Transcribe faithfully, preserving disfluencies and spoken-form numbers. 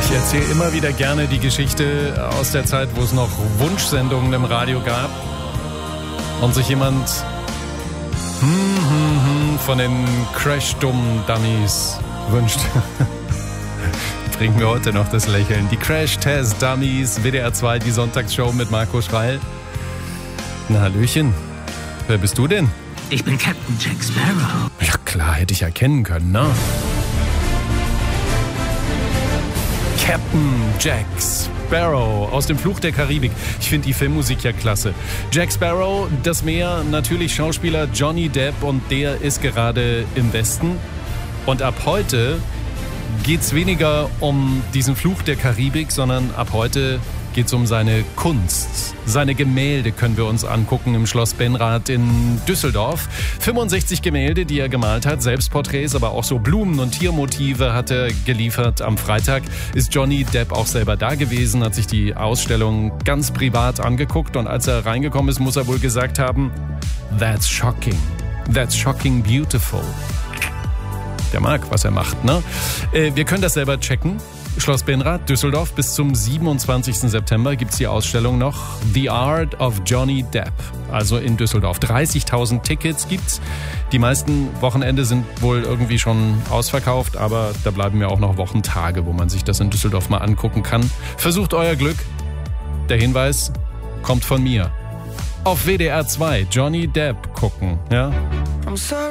Ich erzähle immer wieder gerne die Geschichte aus der Zeit, wo es noch Wunschsendungen im Radio gab und sich jemand hm, hm, hm, von den Crash-Dummies wünscht. Bringt mir heute noch das Lächeln. Die Crash-Test-Dummies, W D R zwei, die Sonntagsshow mit Marco Schreil. Na, Hallöchen. Wer bist du denn? Ich bin Captain Jack Sparrow. Ja klar, hätte ich erkennen können, ne? Captain Jack Sparrow aus dem Fluch der Karibik. Ich finde die Filmmusik ja klasse. Jack Sparrow, das Meer, natürlich Schauspieler Johnny Depp und der ist gerade im Westen. Und ab heute geht's weniger um diesen Fluch der Karibik, sondern ab heute geht's um seine Kunst. Seine Gemälde können wir uns angucken im Schloss Benrath in Düsseldorf. fünfundsechzig Gemälde, die er gemalt hat, Selbstporträts, aber auch so Blumen- und Tiermotive hat er geliefert. Am Freitag ist Johnny Depp auch selber da gewesen, hat sich die Ausstellung ganz privat angeguckt und als er reingekommen ist, muss er wohl gesagt haben, that's shocking, that's shocking beautiful. Der mag, was er macht, ne? Äh, wir können das selber checken. Schloss Benrath, Düsseldorf, bis zum siebenundzwanzigsten September gibt es die Ausstellung noch. The Art of Johnny Depp, also in Düsseldorf. dreißigtausend Tickets gibt's. Die meisten Wochenende sind wohl irgendwie schon ausverkauft, aber da bleiben ja auch noch Wochentage, wo man sich das in Düsseldorf mal angucken kann. Versucht euer Glück. Der Hinweis kommt von mir. Auf W D R zwei Johnny Depp gucken, ja?